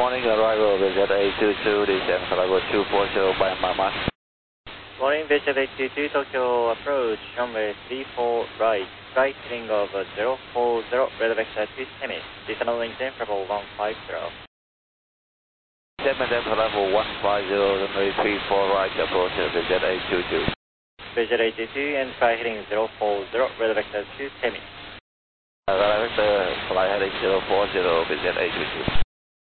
morning, arrival Visit 822, descent level 240 by Mama. Morning, Visit 822, Tokyo approach, runway 34 right, right heading of 040, weather vector 210, descent LinkedIn, level 150. Descent level 150, runway 34 right, approach Visit 822. Visit 822 and fly heading 040, weather vector 210. Weather vector, fly heading 040, Visit 822.